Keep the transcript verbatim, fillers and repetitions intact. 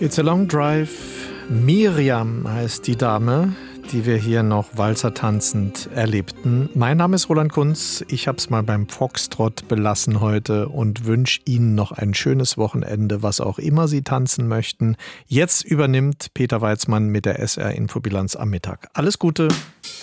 It's a long drive. Miriam heißt die Dame, die wir hier noch walzertanzend erlebten. Mein Name ist Roland Kunz. Ich habe es mal beim Foxtrott belassen heute und wünsche Ihnen noch ein schönes Wochenende, was auch immer Sie tanzen möchten. Jetzt übernimmt Peter Weizmann mit der S R Infobilanz am Mittag. Alles Gute!